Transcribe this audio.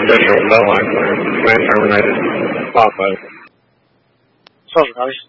جل الله عنه ما يفعلون باطل. صدق عليه.